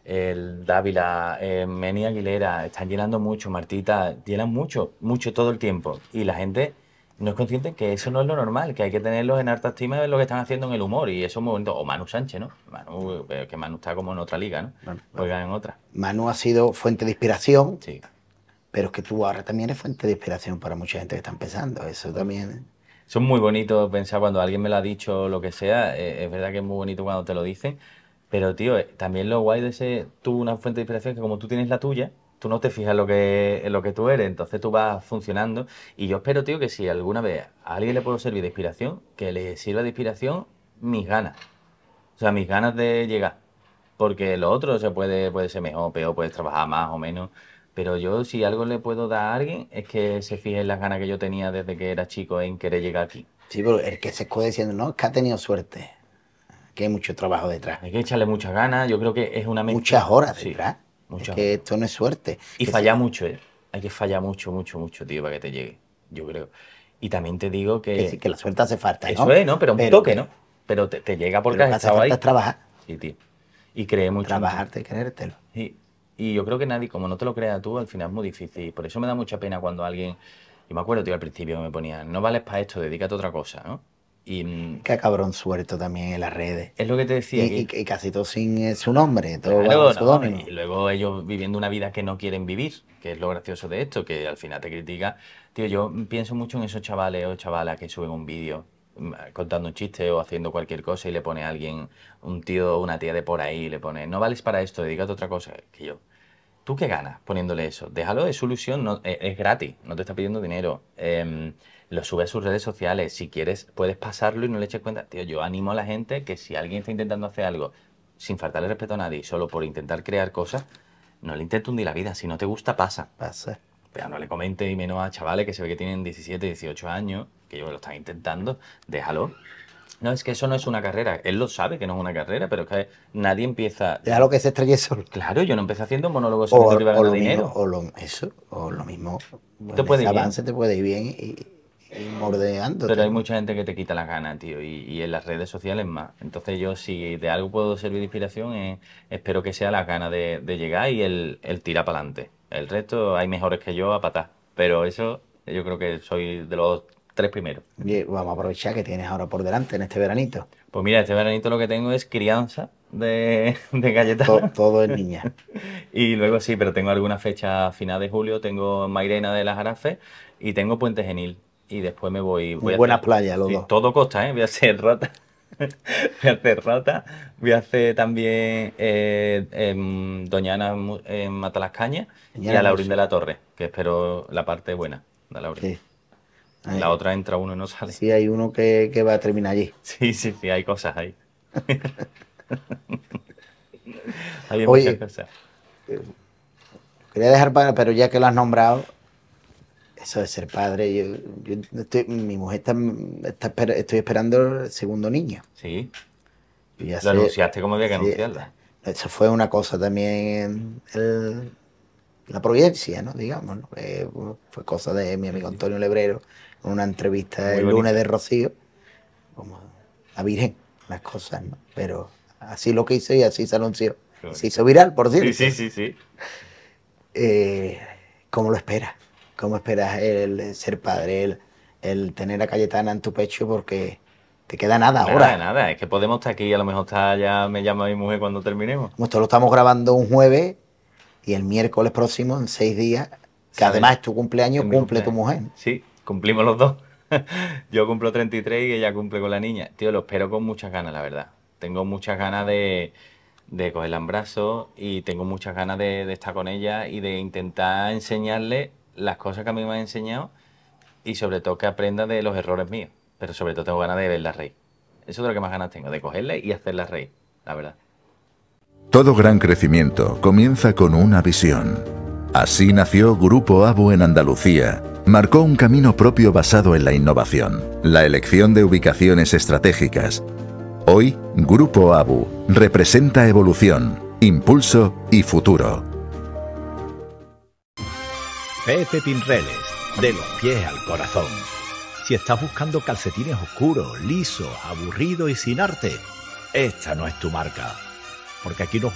el Dávila, Meni Aguilera, están llenando mucho, Martita, llenan mucho, mucho todo el tiempo. Y la gente no es consciente que eso no es lo normal, que hay que tenerlos en alta estima de lo que están haciendo en el humor. Y eso es muy bonito. O Manu Sánchez, ¿no? Manu, que Manu está como en otra liga, ¿no? Juega en otra. Manu ha sido fuente de inspiración, Sí. pero es que tú ahora también eres fuente de inspiración para mucha gente que está empezando. Eso también. Eso es muy bonito pensar cuando alguien me lo ha dicho o lo que sea. Es verdad que es muy bonito cuando te lo dicen. Pero, tío, también lo guay de ser tú una fuente de inspiración es que como tú tienes la tuya, tú no te fijas en lo que tú eres, entonces tú vas funcionando. Y yo espero, tío, que si alguna vez a alguien le puedo servir de inspiración, que le sirva de inspiración mis ganas. O sea, mis ganas de llegar. Porque lo otro puede ser mejor, peor, puedes trabajar más o menos. Pero yo, si algo le puedo dar a alguien, es que se fije en las ganas que yo tenía desde que era chico en querer llegar aquí. Sí, pero el que se escude diciendo, no, es que ha tenido suerte. Que hay mucho trabajo detrás. Hay que echarle muchas ganas, yo creo que es una mezcla. Muchas horas Sí, detrás. muchas Es que horas. esto no es suerte. Y Que fallar mucho, ¿eh? Hay que fallar mucho, mucho, mucho, tío, para que te llegue, yo creo. Y también te digo sí, que la suerte hace falta, ¿no? eso es, ¿no? Pero un Pero toque, que- ¿no? Pero te llega porque Pero lo has que hace estado falta ahí. es trabajar. Sí, tío. Y cree mucho. Trabajarte y creértelo. Y yo creo que nadie, como no te lo creas tú, al final es muy difícil. Por eso me da mucha pena cuando alguien... Yo me acuerdo, tío, al principio me ponía, no vales para esto, dedícate a otra cosa, ¿no? Y Qué cabrón suelto también en las redes. es lo que te decía. Y casi todo sin su nombre, todo Claro, bajo no, seudónimo. y luego ellos viviendo una vida que no quieren vivir, que es lo gracioso de esto, que al final te critica. Tío, yo pienso mucho en esos chavales o chavalas que suben un vídeo contando un chiste o haciendo cualquier cosa y le pone a alguien, un tío o una tía de por ahí, y le pone, no vales para esto, dedícate a otra cosa. Que yo, ¿tú qué ganas poniéndole eso? Déjalo, es su ilusión, no, es gratis, no te está pidiendo dinero. Lo sube a sus redes sociales, si quieres puedes pasarlo y no le eches cuenta. Tío, yo animo a la gente que si alguien está intentando hacer algo sin faltarle respeto a nadie, solo por intentar crear cosas, no le intentes hundir la vida. Si no te gusta, pasa. Pasa. Pero no le comentes y menos a chavales que se ve que tienen 17, 18 años, que ellos lo están intentando, déjalo. No, es que eso no es una carrera. Él lo sabe que no es una carrera, pero es que nadie empieza... Déjalo que se estrelle solo. Claro, yo no empecé haciendo monólogos sobre que iba a ganar dinero. O lo mismo. Te puede ir bien. avance te puede ir bien y mordeando. Pero hay mucha gente que te quita las ganas, tío, y en las redes sociales más. Entonces yo, si de algo puedo servir de inspiración, espero que sea las ganas de llegar y el tirar para adelante. El resto hay mejores que yo a patar, pero eso yo creo que soy de los 3 primeros. Oye, vamos a aprovechar que tienes ahora por delante en este veranito. Pues mira, este veranito lo que tengo es crianza de Cayetana. Todo es niña. Y luego sí, pero tengo alguna fecha a final de julio, tengo Mairena de las Jarafes y tengo Puente Genil. Y después me voy... Muy buenas playas los dos. Todo costa, ¿eh? Voy a hacer Rota. Voy a hacer Rota. Voy a hacer también Doñana en Matalascañas y a Laurín de la Torre, que espero la parte buena de Laurín. Sí. La otra entra uno y no sale. Sí, hay uno que va a terminar allí. Sí, hay cosas ahí. Hay Oye, muchas cosas. Quería dejar para, pero ya que lo has nombrado, eso de ser padre, mi mujer estoy esperando el segundo niño. Sí. Yo ya Lo sé- anunciaste como había que sí, anunciarla. Eso fue una cosa también, la providencia, ¿no? Digamos, ¿no? Fue cosa de mi amigo Antonio Lebrero, en una entrevista Muy el bonito. lunes de Rocío, como la Virgen, las cosas, ¿no? Pero así lo quiso y así se anunció. Qué Se hizo viral, por cierto. Sí. ¿Cómo lo esperas? ¿Cómo esperas el ser padre, el tener a Cayetana en tu pecho? Porque te queda nada ahora. Nada, es que podemos estar aquí, a lo mejor ya me llama mi mujer cuando terminemos. Esto lo estamos grabando un jueves y el miércoles próximo, en 6 días, que Sí, además es tu cumpleaños, es mi cumple tu cumpleaños. mujer. Sí, cumplimos los dos. Yo cumplo 33 y ella cumple con la niña. Tío, lo espero con muchas ganas, la verdad. Tengo muchas ganas de cogerla en brazos y tengo muchas ganas de estar con ella y de intentar enseñarle las cosas que a mí me han enseñado y sobre todo que aprenda de los errores míos. Pero sobre todo tengo ganas de verla reír. Eso es lo que más ganas tengo, de cogerla y hacerla reír, la verdad. Todo gran crecimiento comienza con una visión. Así nació Grupo ABU en Andalucía. Marcó un camino propio basado en la innovación, la elección de ubicaciones estratégicas. Hoy, Grupo ABU representa evolución, impulso y futuro. Pepe Pinreles, de los pies al corazón. Si estás buscando calcetines oscuros, lisos, aburridos y sin arte, esta no es tu marca. Porque aquí nos